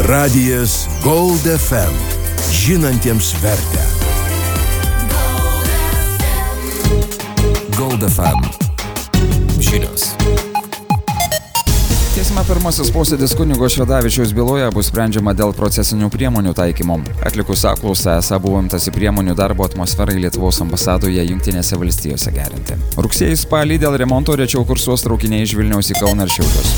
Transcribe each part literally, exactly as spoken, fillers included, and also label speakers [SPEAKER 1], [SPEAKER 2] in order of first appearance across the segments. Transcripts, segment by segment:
[SPEAKER 1] Radijas Gold F M. Žinantiems vertę. Gold F M. Žinios.
[SPEAKER 2] Teisme pirmasis posėdis kunigo Švedavičiaus byloje bus sprendžiama dėl procesinių priemonių taikymo. Atlikus apklausą, esą buvo imtasi priemonių darbo atmosferai Lietuvos ambasadoje Jungtinėse valstijose gerinti. Rugsėjį spalį dėl remonto rečiau kursuos traukiniai iš Vilniaus į Kauną ir Šiaulius.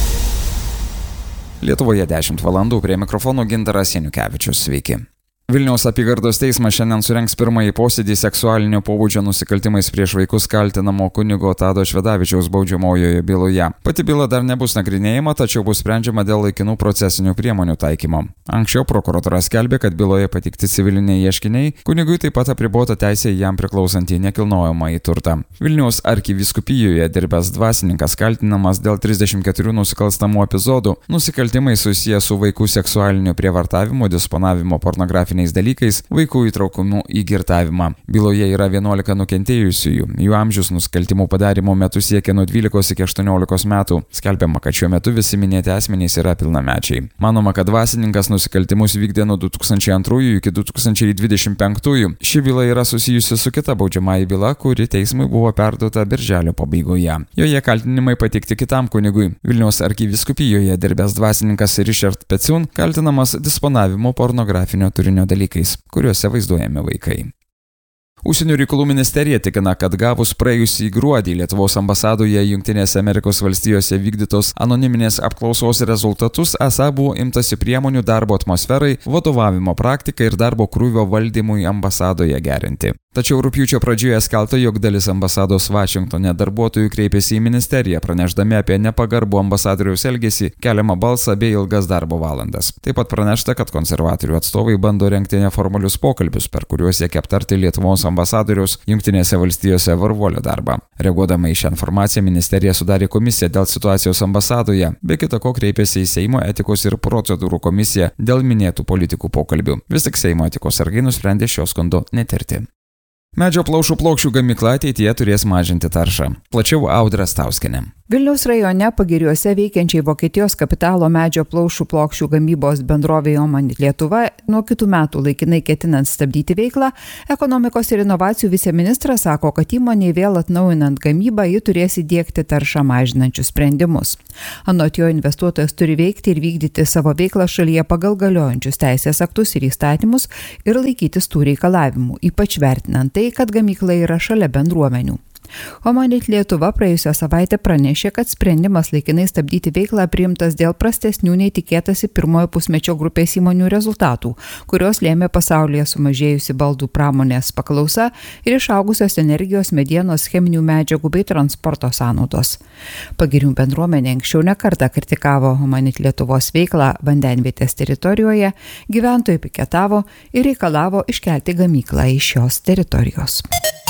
[SPEAKER 2] Lietuvoje dešimt valandų, prie mikrofono Gintaras Janukevičius. Sveiki. Vilniaus apygardos teismas šiandien surengs pirmąjį posėdį seksualinio pobūdžio nusikaltimais prieš vaikus kaltinamo kunigo Tado Švedavičiaus baudžiamojoje byloje. Pati byla dar nebus nagrinėjama, tačiau bus sprendžiama dėl laikinų procesinių priemonių taikymo. Anksčiau prokuratūra skelbė, kad byloje pateikti civiliniai ieškiniai, kunigui taip pat apribota teisė jam priklausantį nekilnojamąjį turtą. Vilniaus arkivyskupijoje dirbęs dvasininkas kaltinamas dėl trisdešimt keturių nusikalstamų epizodų, nusikaltimai susiję su vaikų seksualiniu prievartavimu, disponavimu pornografiniais dalykais, vaikų įtraukimu į girtavimą. Byloje yra vienuolika nukentėjusiųjų. Jų amžius nusikaltimų padarimo metu siekia nuo dvylikos iki aštuoniolikos metų. Skelbiama, kad šiuo metu visi minėti asmenys yra pilnamečiai. Manoma, kad dvasininkas nusikaltimus vykdė nuo du tūkstančiai antrųjų iki du tūkstančiai dvidešimt penktųjų. Ši byla yra susijusi su kita baudžiamąja byla, kuri teismui buvo perduota birželio pabaigoje. Joje kaltinimai pateikti kitam kunigui. Vilniaus arkivyskupijoje dirbęs dvasininkas Richard Peciun kaltinamas disponavimu pornografinio turinio dalykais, kuriuose vaizduojami vaikai. Užsienio reikalų ministerija tikina, kad gavus praėjusį gruodį Lietuvos ambasadoje Jungtinėse Amerikos valstijose vykdytos anoniminės apklausos rezultatus, esą buvo imtasi priemonių darbo atmosferai, vadovavimo praktikai ir darbo krūvio valdymui ambasadoje gerinti. Tačiau rugpjūčio pradžioje skelbta, jog dalis ambasados Vašingtone darbuotojų kreipėsi į ministeriją, pranešdami apie nepagarbų ambasadoriaus elgesį, keliamą balsą bei ilgas darbo valandas. Taip pat pranešta, kad konservatorių atstovai bando rengti neformalius pokalbius, per kuriuos siekia aptarti Lietuvos ambasadoriaus Jungtinėse valstijose varvuolio darbą. Reaguodama į šią informaciją, ministerija sudarė komisiją dėl situacijos ambasadoje, be kita ko kreipėsi į Seimo etikos ir procedūrų komisiją dėl minėtų politikų pokalbių. Vis tik Seimo etikos sargai nusprendė šio skundo netirti. Medžio plaušų plokščių gamykla ateityje turės mažinti taršą. Plačiau Audra Stauskienė.
[SPEAKER 3] Vilniaus rajone Pagiriuose veikiančiai Vokietijos kapitalo medžio plaušų plokščių gamybos bendrovė Omanit Lietuva nuo kitų metų laikinai ketinant stabdyti veiklą, ekonomikos ir inovacijų viceministras sako, kad įmonei vėl atnaujinant gamybą ji turės įdiegti taršą mažinančius sprendimus. Anot jo, investuotojas turi veikti ir vykdyti savo veiklą šalyje pagal galiojančius teisės aktus ir įstatymus ir laikytis tų reikalavimų, ypač vertinant tai, kad gamykla yra šalia bendruomenių. Omanit Lietuva praėjusią savaitę pranešė, kad sprendimas laikinai stabdyti veiklą priimtas dėl prastesnių nei tikėtasi pirmojo pusmečio grupės įmonių rezultatų, kurios lėmė pasaulyje sumažėjusi baldų pramonės paklausa ir išaugusios energijos, medienos, cheminių medžiagų bei transporto sąnaudos. Pagirių bendruomenė anksčiau nekartą kritikavo Omanit Lietuvos veiklą vandenvietės teritorijoje, gyventojai piketavo ir reikalavo iškelti gamyklą iš šios teritorijos.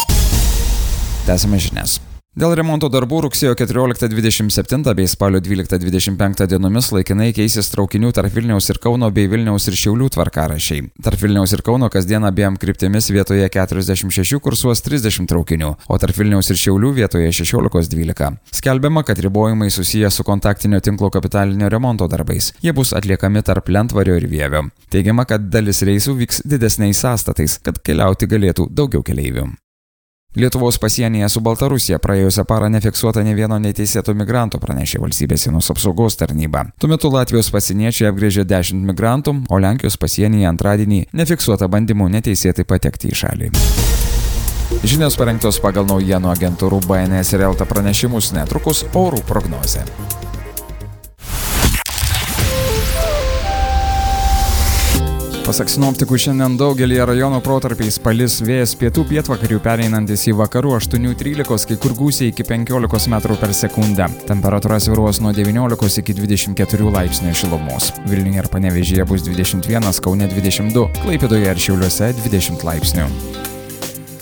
[SPEAKER 2] Tęsime žinias. Dėl remonto darbų rugsėjo keturioliktą dvidešimt septintą bei spalio dvyliktą dvidešimt penktą dienomis laikinai keisis traukinių tarp Vilniaus ir Kauno bei Vilniaus ir Šiaulių tvarkaraščiai. Tarp Vilniaus ir Kauno kasdien abiem kryptimis vietoje keturiasdešimt šešių kursuos trisdešimt traukinių, o tarp Vilniaus ir Šiaulių vietoje šešiolika dvylika. Skelbiama, kad ribojimai susiję su kontaktinio tinklo kapitalinio remonto darbais. Jie bus atliekami tarp Lentvario ir Vievio. Teigiama, kad dalis reisų vyks didesniais sąstatais, kad keliauti galėtų daugiau keleivių. Lietuvos pasienyje su Baltarusija praėjusią parą nefiksuota ne vieno neteisėto migranto, pranešė valstybės sienos apsaugos tarnyba. Tuo metu Latvijos pasieniečiai apgręžė dešimt migrantų, o Lenkijos pasienyje antradienį nefiksuota bandymų neteisėtai patekti į šalį. Žinios parengtos pagal naujienų agentūrų B N S ir Elta pranešimus, netrukus orų prognozė. Pasak sinoptikų, šiandien daugelį rajonų protarpiais palis, vėjas pietų pietvakarių pereinantis į vakarų aštuonių trylikos, kai kur gūsiai iki penkiolikos metrų per sekundę. Temperatūra svyruos nuo devyniolikos iki dvidešimt keturių laipsnių šilumos. Vilniuje ir Panevėžyje bus dvidešimt vienas, Kaune dvidešimt du, Klaipėdoje ir Šiauliuose dvidešimt laipsnių.